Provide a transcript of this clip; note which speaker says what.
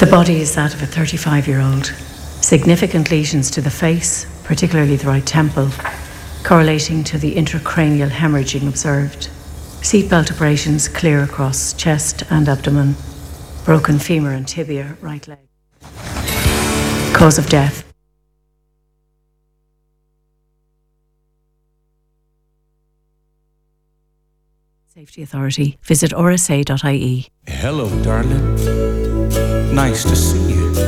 Speaker 1: The body is that of a 35-year-old. Significant lesions to the face, particularly the right temple, correlating to the intracranial hemorrhaging observed. Seatbelt abrasions clear across chest and abdomen. Broken femur and tibia, right leg. Cause of death. Safety Authority. Visit rsa.ie.
Speaker 2: Hello, darling. Nice to see you.